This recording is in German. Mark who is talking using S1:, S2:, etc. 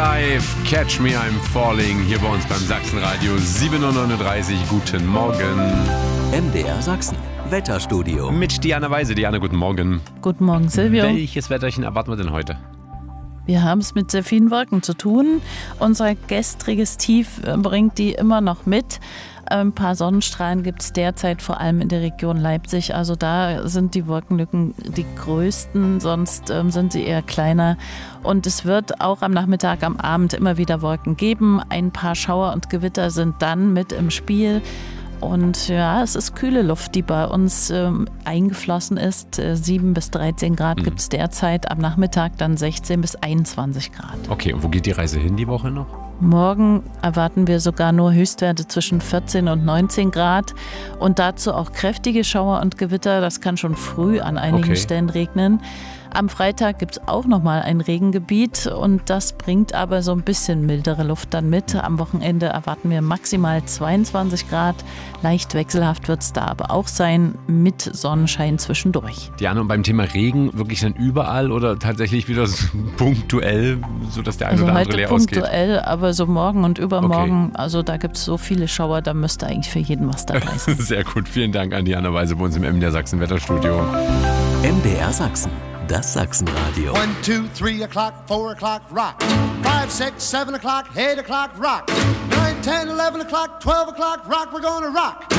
S1: Live, Catch Me I'm Falling, hier bei uns beim Sachsenradio 7.39 Uhr. Guten Morgen.
S2: MDR Sachsen, Wetterstudio.
S1: Mit Diana Weise. Diana, guten Morgen.
S3: Guten Morgen, Silvio.
S1: Welches Wetterchen erwarten wir denn heute?
S3: Wir haben es mit sehr vielen Wolken zu tun. Unser gestriges Tief bringt die immer noch mit. Ein paar Sonnenstrahlen gibt es derzeit vor allem in der Region Leipzig. Also da sind die Wolkenlücken die größten, sonst sind sie eher kleiner. Und es wird auch am Nachmittag, am Abend immer wieder Wolken geben. Ein paar Schauer und Gewitter sind dann mit im Spiel. Und ja, es ist kühle Luft, die bei uns eingeflossen ist. 7 bis 13 Grad gibt es derzeit, am Nachmittag dann 16 bis 21 Grad.
S1: Okay, und wo geht die Reise hin die Woche noch?
S3: Morgen erwarten wir sogar nur Höchstwerte zwischen 14 und 19 Grad und dazu auch kräftige Schauer und Gewitter. Das kann schon früh an einigen Stellen regnen. Am Freitag gibt es auch nochmal ein Regengebiet und das bringt aber so ein bisschen mildere Luft dann mit. Am Wochenende erwarten wir maximal 22 Grad. Leicht wechselhaft wird es da aber auch sein, mit Sonnenschein zwischendurch.
S1: Diana, und beim Thema Regen wirklich dann überall oder tatsächlich wieder so punktuell, sodass der eine oder andere leer ausgeht?
S3: Punktuell, aber so morgen und übermorgen, also da gibt es so viele Schauer, da müsste eigentlich für jeden was dabei sein.
S1: Sehr gut, vielen Dank an Diana Weise bei uns im MDR Sachsen Wetterstudio.
S2: MDR Sachsen, das Sachsenradio.
S4: 1, 2, 3 o'clock, 4 o'clock, rock. 5, 6, 7 o'clock, 8 o'clock, rock. 9, 10, 11 o'clock, 12 o'clock, rock. We're gonna rock.